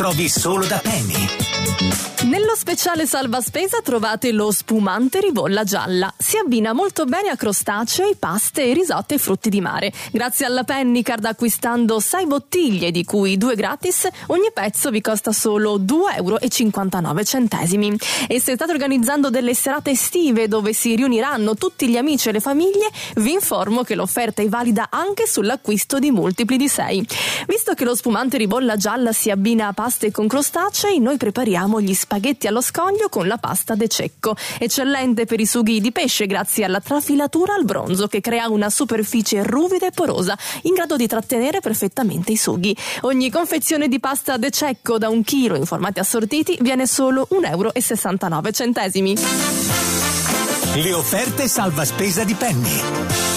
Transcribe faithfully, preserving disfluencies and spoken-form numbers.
Provi solo da Penny. Nello speciale salva spesa trovate lo spumante ribolla gialla. Si abbina molto bene a crostacei, paste, risotti e frutti di mare. Grazie alla Pennycard, acquistando sei bottiglie, di cui due gratis, ogni pezzo vi costa solo due euro e cinquantanove centesimi. E se state organizzando delle serate estive dove si riuniranno tutti gli amici e le famiglie, vi informo che l'offerta è valida anche sull'acquisto di multipli di sei. Visto che lo spumante ribolla gialla si abbina a paste con crostacei, noi prepariamo gli spaghetti allo scoglio con la pasta de cecco, eccellente per i sughi di pesce grazie alla trafilatura al bronzo che crea una superficie ruvida e porosa in grado di trattenere perfettamente i sughi. Ogni confezione di pasta de cecco da un chilo in formati assortiti viene solo un euro e sessantanove centesimi. Le offerte salva spesa di Penny.